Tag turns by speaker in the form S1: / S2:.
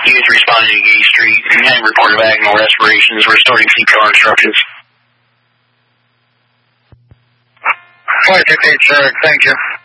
S1: Units responding to Gay Street and reported vaginal respirations, restoring CPR instructions.
S2: 558, sir. Thank you.